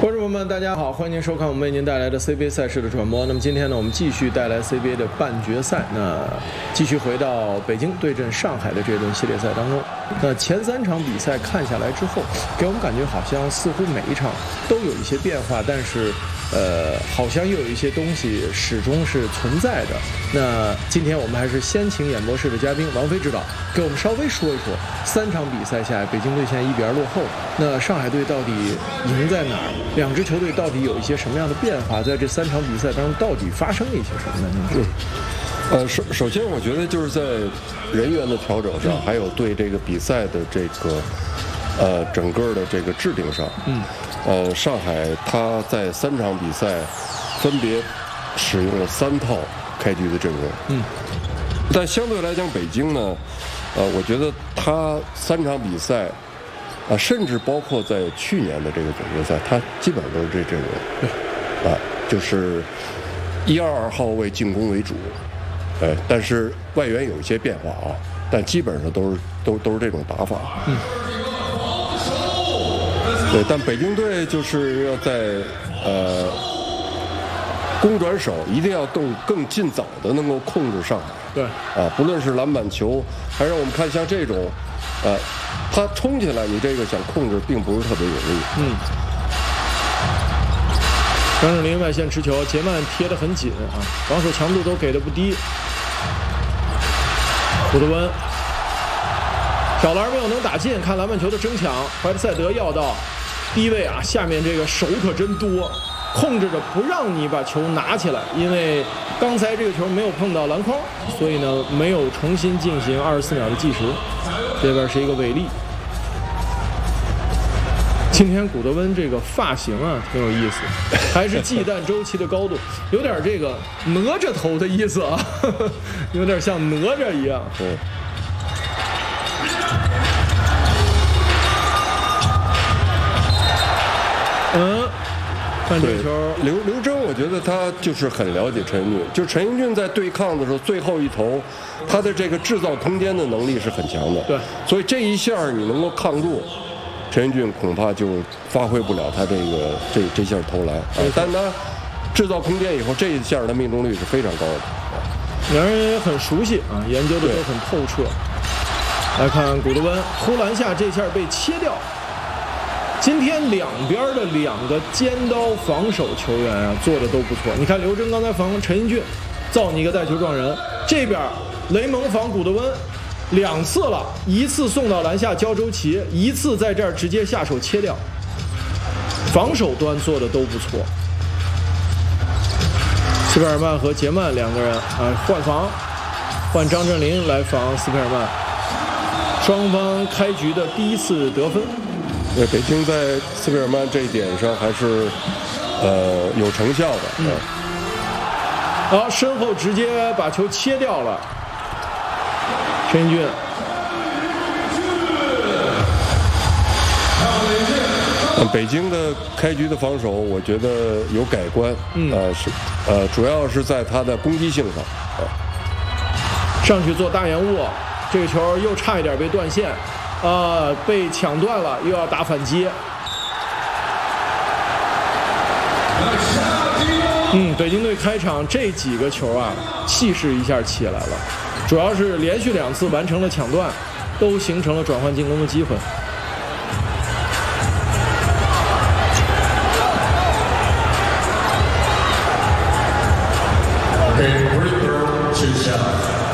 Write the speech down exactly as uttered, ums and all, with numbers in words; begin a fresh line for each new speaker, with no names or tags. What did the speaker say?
观众朋友们，大家好，欢迎您收看我们为您带来的 C B A 赛事的转播。那么今天呢，我们继续带来 C B A 的半决赛，那继续回到北京对阵上海的这轮系列赛当中。那前三场比赛看下来之后，给我们感觉好像似乎每一场都有一些变化，但是呃，好像又有一些东西始终是存在的。那今天我们还是先请演播室的嘉宾王菲指导给我们稍微说一说三场比赛下来，北京队现在一比二落后，那上海队到底赢在哪儿？两支球队到底有一些什么样的变化？在这三场比赛当中，到底发生了一些什么呢？您觉得？
呃，首首先，我觉得就是在人员的调整上，还有对这个比赛的这个呃整个的这个制定上，嗯，呃，上海他在三场比赛分别使用了三套开局的阵容，嗯，但相对来讲，北京呢，呃，我觉得他三场比赛。啊，甚至包括在去年的这个总决赛，他基本上都是这阵容，啊，就是一二二号位进攻为主，哎，但是外援有一些变化啊，但基本上都是都都是这种打法。嗯。对，但北京队就是要在呃攻转守，一定要更更尽早的能够控制上海。
对。啊，
不论是篮板球，还是我们看像这种，呃。他冲起来，你这个想控制并不是特别容易。嗯。
张镇麟外线持球，杰曼贴得很紧啊，防守强度都给的不低。古德温挑篮没有能打进，看篮板球的争抢，怀特塞德要到低位啊，下面这个手可真多，控制着不让你把球拿起来，因为刚才这个球没有碰到篮筐，所以呢没有重新进行二十四秒的计时。这边是一个韦利。今天古德温这个发型啊挺有意思，还是忌惮周琦的高度，有点这个哪吒头的意思啊，呵呵，有点像哪吒一样。对。嗯。看这个球，
刘刘铮，我觉得他就是很了解陈英俊。就陈英俊在对抗的时候，最后一投，他的这个制造空间的能力是很强的。
对，
所以这一下你能够抗住，陈英俊恐怕就发挥不了他这个这这下投篮。啊，但他制造空间以后，这一下的命中率是非常高的。
两人也很熟悉啊，研究的都很透彻。来看古德温突篮下这下被切掉。今天两边的两个尖刀防守球员啊，做的都不错。你看刘铮刚才防陈英俊，造你一个带球撞人。这边雷蒙防古德温，两次了，一次送到篮下交周琦，一次在这儿直接下手切掉。防守端做的都不错。斯佩尔曼和杰曼两个人啊换防，换张镇麟来防斯佩尔曼。双方开局的第一次得分。
对，北京在斯佩尔曼这一点上还是呃有成效的。嗯。
好，身后直接把球切掉了。陈英俊。
北京的开局的防守，我觉得有改观。嗯。呃是呃，主要是在他的攻击性上。
上去做大掩护，这个球又差一点被断线。啊，被抢断了，又要打反击。嗯，北京队开场这几个球啊，气势一下起来了，主要是连续两次完成了抢断，都形成了转换进攻的机会。